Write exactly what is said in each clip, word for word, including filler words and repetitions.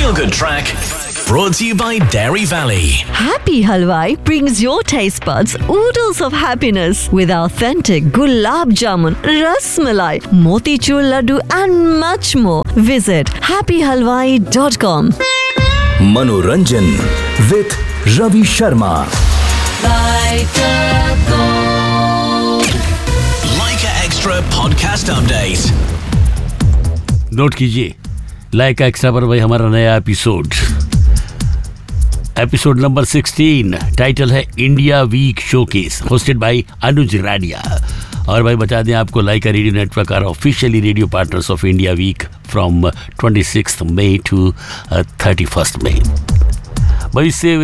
feel good track brought to you by Dairy Valley. Happy Halwai brings your taste buds oodles of happiness with authentic gulab jamun, ras malai, motichur laddu and much more. Visit happy halwai dot com. Manoranjan with Ravi Sharma. Leica Extra podcast update. Note कीजिए, लाइका extra पर भाई हमारा नया episode episode number सोलह। Title है India week showcase, hosted by अनुज राडिया। और भाई बता दें आपको, लाइका radio network are officially radio partners of India week from twenty sixth May to thirty first मई। भाई इससे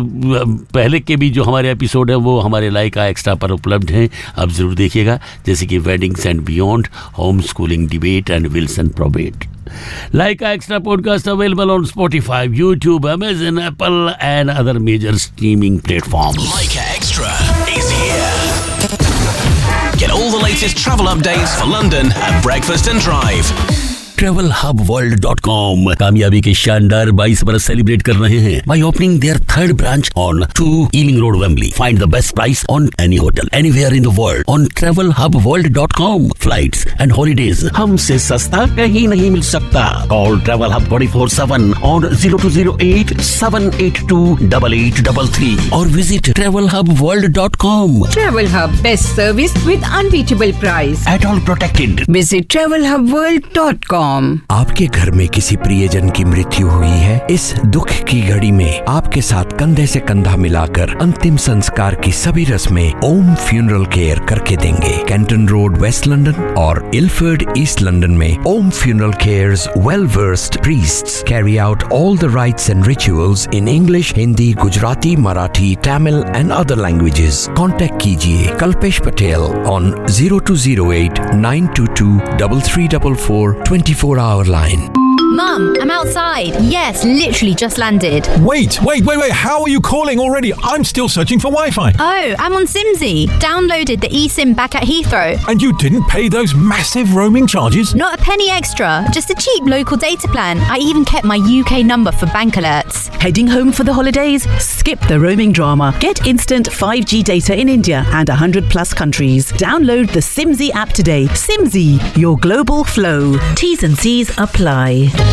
पहले के भी जो हमारे एपिसोड है वो हमारे लाइका एक्स्ट्रा पर उपलब्ध हैं, आप ज़रूर देखिएगा, जैसे कि weddings and beyond, home schooling debate and Wilson probate. Leica Extra podcast available on Spotify, YouTube, Amazon, Apple and other major streaming platforms. Leica Extra is here. Get all the latest travel updates for London at breakfast and drive. Travel hub world dot com कामयाबी के शानदार बाईस बरस celebrate कर रहे हैं by opening their third branch on two Ealing Road, Wembley. Find the best price on any hotel anywhere in the world on travel hub world dot com. Flights and holidays हमसे सस्ता कहीं नहीं मिल सकता. Call Travel Hub twenty-four seven on zero two zero eight seven eight two eight eight three three or visit travel hub world dot com. Travel Hub, best service with unbeatable price. At all protected. Visit travel hub world dot com. आपके घर में किसी प्रियजन की मृत्यु हुई है? इस दुख की घड़ी में आपके साथ कंधे से कंधा मिलाकर अंतिम संस्कार की सभी रस्में ओम फ्यूनरल केयर करके देंगे। कैंटन रोड, वेस्ट लंदन और इलफर्ड, ईस्ट लंदन में ओम funeral cares well versed priests carry out all the rights and rituals in English, Hindi, Gujarati, Marathi, Tamil and other languages. Contact कीजिए Kalpesh Patel on zero two zero eight nine two two three three four four twenty-four hour line. Mum, I'm outside. Yes, literally just landed. Wait, wait, wait, wait. How are you calling already? I'm still searching for Wi-Fi. Oh, I'm on Simsy. Downloaded the eSIM back at Heathrow. And you didn't pay those massive roaming charges? Not a penny extra. Just a cheap local data plan. I even kept my U K number for bank alerts. Heading home for the holidays? Skip the roaming drama. Get instant five G data in India and one hundred plus countries. Download the Simsy app today. Simsy, your global flow. T's and C's apply.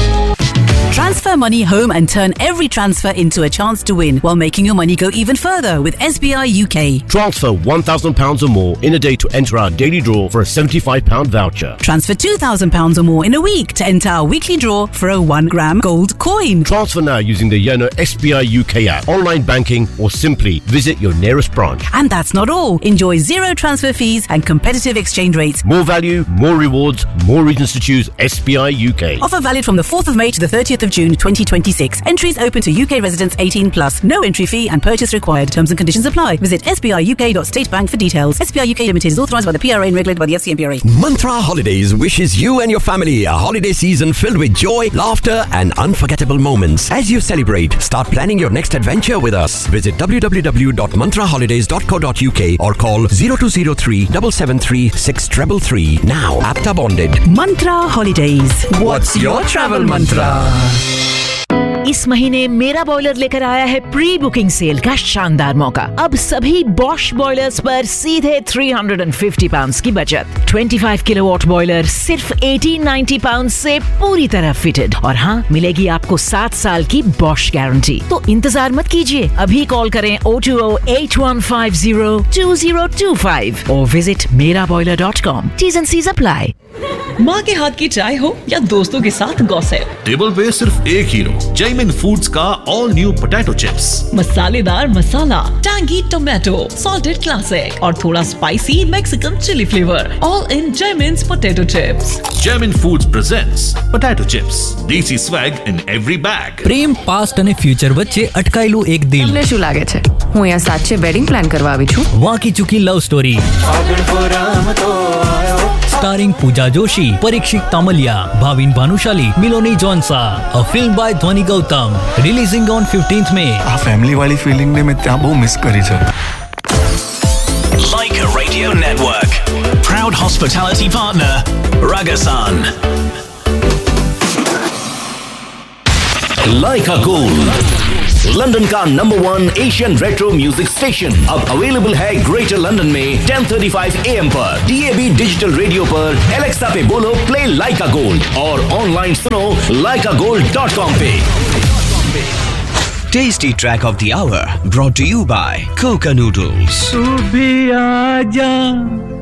Transfer money home and turn every transfer into a chance to win while making your money go even further with S B I U K. Transfer one thousand pounds or more in a day to enter our daily draw for a seventy-five pound voucher. Transfer two thousand pounds or more in a week to enter our weekly draw for a one gram gold coin. Transfer now using the Yono S B I U K app, online banking or simply visit your nearest branch. And that's not all. Enjoy zero transfer fees and competitive exchange rates. More value, more rewards, more reasons to choose S B I U K. Offer valid from the fourth of May to the thirtieth of June twenty twenty-six. Entries open to U K residents eighteen plus. No entry fee and purchase required. Terms and conditions apply. Visit s b i u k dot state bank for details. S B I U K Limited is authorised by the P R A and regulated by the F C M P R A. Mantra Holidays wishes you and your family a holiday season filled with joy, laughter and unforgettable moments. As you celebrate, start planning your next adventure with us. Visit w w w dot mantra holidays dot co dot u k or call zero two zero three seven seven three six three three. Now, APTA bonded. Mantra Holidays. What's your travel mantra? इस महीने मेरा boiler लेकर आया है pre booking cell का शानदार मौका। अब सभी बॉश बॉयलर्स पर सीधे तीन सौ पचास पाउंड्स की बचत। पच्चीस किलोवाट बॉयलर सिर्फ अठारह सौ नब्बे पाउंड्स से पूरी तरह फिटेड। और हाँ, मिलेगी आपको सात साल की बॉश गारंटी। तो इंतजार मत कीजिए, अभी कॉल करें oh two oh eight one five zero two zero two five और विजिट मेरा boiler dot com. T's and C's apply। माँ के हाथ की चाय हो या दोस्तों के साथ गॉसिप, टेबल पे सिर्फ एक हीरो, जैमिन फूड्स का ऑल न्यू पोटैटो चिप्स। मसालेदार मसाला, टैंगी टोमेटो, सॉल्टेड क्लासिक और थोड़ा spicy Mexican chilli flavour, all in जैमिन्स potato chips. Jaimin foods presents potato chips, देसी swag in every bag. Prem past અને ફ્યુચર વચ્ચે અટકાયેલું એક દિલ। તમને શું લાગે છે હું અહીંયા સાચે વેડિંગ પ્લાન કરવા આવી છું? વાંકી ચૂકી love story starring Pooja Joshi, Parikshit Tamalia, Bhavin Bhanushali, Miloni Jonsa. A film by Dhwani Gautam. Releasing on fifteenth May. આ ફેમિલી વાળી ફીલિંગ ને મેં ત્યાં બહુ મિસ કરી છે. Leica Radio Network. Proud hospitality partner, Ragasan. लाइका गोल्ड, लंदन का number one Asian retro music station, अब अवेलेबल है ग्रेटर लंदन में ten thirty five A M पर, D A B digital radio पर, एलेक्सा पे बोलो प्ले लाइका गोल्ड और online सुनो लाइका गोल्ड डॉट कॉम पे। Tasty track of the hour brought to you by Coca Noodles. तू भी आजा